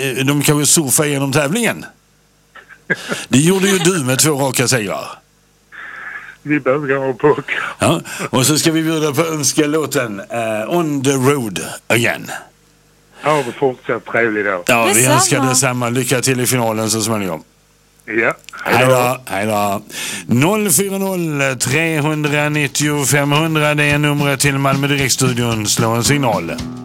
de kanske surfar igenom tävlingen. Det gjorde ju du med 2 raka segrar. Vi behöver gå på puck. Ja, och så ska vi bjuda på önskelåten On the Road Again. Ja, vi fortsätter trevligt då. Ja, vi Detsamma. önskar detsamma. Lycka till i finalen så småningom. Ja, Hej då, hej då. 040 390 500, det är numret till Malmö Direktstudion. Slå en signal.